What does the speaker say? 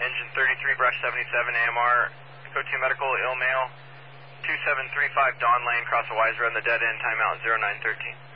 Engine 33, brush 77, AMR, Echo 2 medical, ill male, 2735 Dawn Lane, cross the Wise Road in the dead end, timeout 0913.